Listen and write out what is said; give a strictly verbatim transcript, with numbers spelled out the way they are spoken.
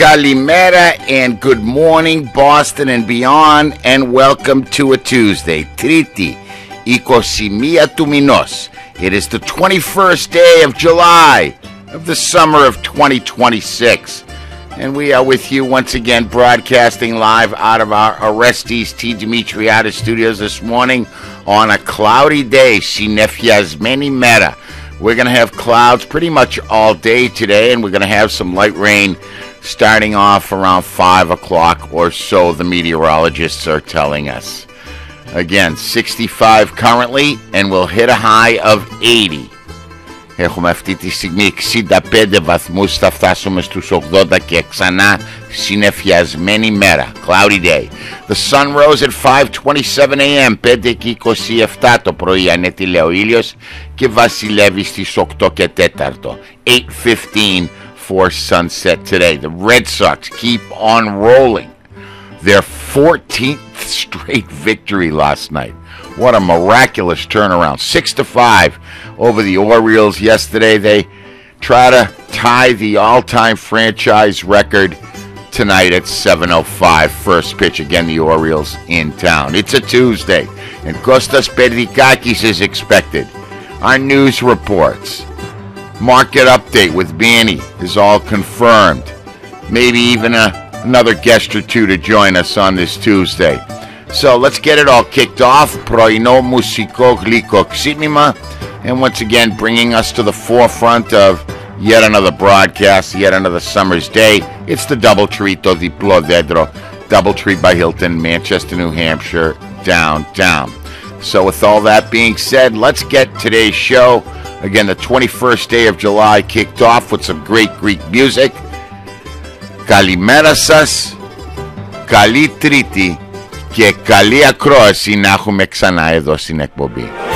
Kalimera and good morning, Boston and beyond, and welcome to a Tuesday. Triti, Ikosimia Tuminos. It is the twenty-first day of July of the summer of twenty twenty-six. And we are with you once again, broadcasting live out of our Orestes T. Dimitriadis studios this morning on a cloudy day. Sinefyasmeni Mera. We're going to have clouds pretty much all day today, and we're going to have some light rain starting off around five o'clock or so, the meteorologists are telling us. Again, sixty-five currently, and we'll hit a high of eighty. Έχουμε αυτή τη στιγμή εξήντα πέντε βαθμούς, θα φτάσουμε στους ογδόντα και ξανά συννεφιασμένη μέρα. Cloudy day. The sun rose at five twenty-seven a.m. πέντε και είκοσι επτά το πρωί ανέτειλε ο ήλιος και βασιλεύει στις οκτώ και τέσσερα. eight fifteen for sunset today. The Red Sox keep on rolling. Their fourteenth straight victory last night. What a miraculous turnaround. Six to five over the Orioles yesterday. They try to tie the all-time franchise record tonight at seven oh five. First pitch, again, the Orioles in town. It's a Tuesday, and Kostas Perdikakis is expected. Our news reports. Market update with Banny is all confirmed. Maybe even a, another guest or two to join us on this Tuesday. So let's get it all kicked off. Πρωινό μουσικό γλυκό ξύπνημα. And once again, bringing us to the forefront of yet another broadcast, yet another summer's day. It's the Doubletree, το διπλό δέντρο. Doubletree by Hilton, Manchester, New Hampshire, downtown. So with all that being said, let's get today's show. Again, the twenty-first day of July kicked off with some great Greek music. Kalimera σας, καλή Τρίτη και καλή ακρόαση να έχουμε ξανά εδώ στην εκπομπή.